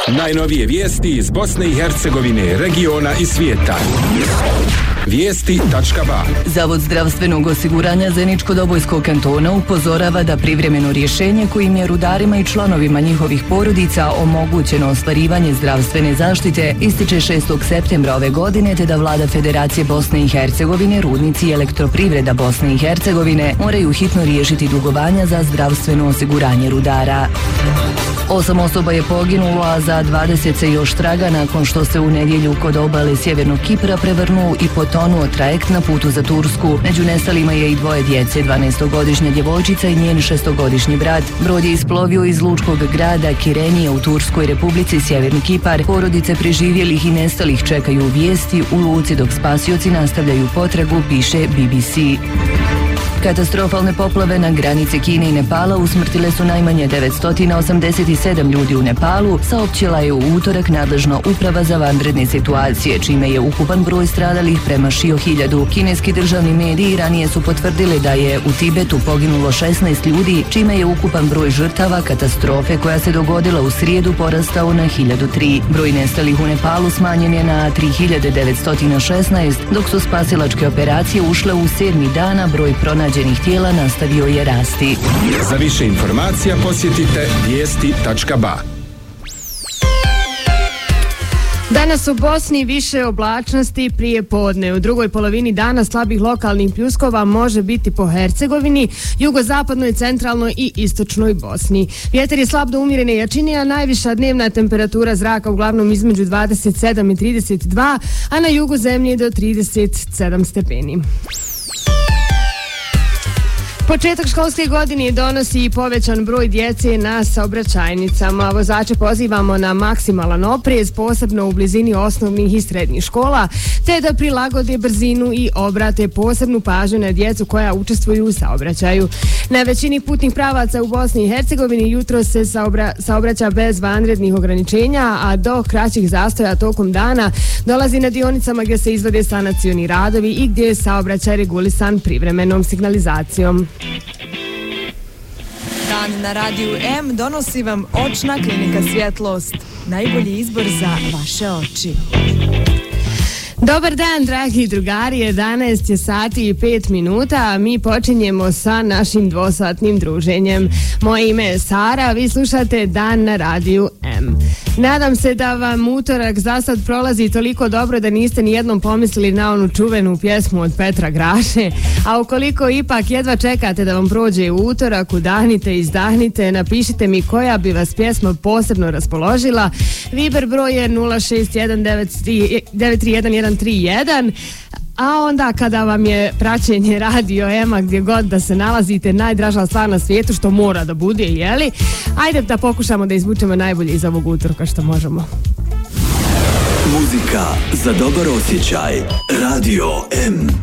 Najnovije vijesti iz Bosne i Hercegovine, regiona i svijeta. Vijesti.ba. Zavod zdravstvenog osiguranja Zeničko-Dobojskog kantona upozorava da privremeno rješenje kojim je rudarima i članovima njihovih porodica omogućeno ostvarivanje zdravstvene zaštite ističe 6. septembra ove godine, te da vlada Federacije Bosne i Hercegovine, rudnici i elektroprivreda Bosne i Hercegovine moraju hitno riješiti dugovanja za zdravstveno osiguranje rudara. 8 osoba je poginulo, a za 20 se još traga nakon što se u nedjelju kod obale Sjevernog Kipra prevrnuo i potonuo trajekt na putu za Tursku. Među nestalima je i 2 djece, 12-godišnja djevojčica i njen 6-godišnji brat. Brod je isplovio iz lučkog grada Kirenije u Turskoj Republici Sjeverni Kipar. Porodice preživjelih i nestalih čekaju vijesti u luci dok spasioci nastavljaju potragu, piše BBC. Katastrofalne poplave na granici Kine i Nepala usmrtile su najmanje 987 ljudi u Nepalu, saopćila je u utorak nadležna uprava za vanredne situacije, čime je ukupan broj stradalih premašio 1000. Kineski državni mediji ranije su potvrdili da je u Tibetu poginulo 16 ljudi, čime je ukupan broj žrtava katastrofe koja se dogodila u srijedu porastao na 1003. Broj nestalih u Nepalu smanjen je na 3916, dok su spasilačke operacije ušle u 7. dana, broj pronađenih tijela nastavio je rasti. Za više informacija posjetite vijesti.ba. Danas u Bosni više oblačnosti prije podne. U drugoj polovini dana slabih lokalnih pljuskova može biti po Hercegovini, jugozapadnoj, centralnoj i istočnoj Bosni. Vjetar je slab do umjerene jačine, a najviša dnevna temperatura zraka uglavnom između 27 i 32, a na jugu zemlje do 37 stepeni. Početak školske godine donosi i povećan broj djece na saobraćajnicama. Vozače pozivamo na maksimalan oprez, posebno u blizini osnovnih i srednjih škola, te da prilagode brzinu i obrate posebnu pažnju na djecu koja učestvuju u saobraćaju. Na većini putnih pravaca u Bosni i Hercegovini jutro se saobraća bez vanrednih ograničenja, a do kraćih zastoja tokom dana dolazi na dionicama gdje se izvode sanacioni radovi i gdje je saobraćaj regulisan privremenom signalizacijom. Dan na Radiju M donosi vam očna klinika Svjetlost. Najbolji izbor za vaše oči. Dobar dan, dragi drugari, 11 je sati i 5 minuta, a mi počinjemo sa našim dvosatnim druženjem. Moje ime je Sara, vi slušate Dan na Radiju M. Nadam se da vam utorak za sad prolazi toliko dobro da niste nijednom pomislili na onu čuvenu pjesmu od Petra Graše, a ukoliko ipak jedva čekate da vam prođe utorak, udahnite, izdahnite, napišite mi koja bi vas pjesma posebno raspoložila. Viber broj je 061931131, a onda kada vam je praćenje Radio Ema gdje god da se nalazite najdraža stvar na svijetu, što mora da bude, jeli? Ajde da pokušamo da izvučemo najbolje iz ovog utorka što možemo. Muzika za dobar osjećaj. Radio M.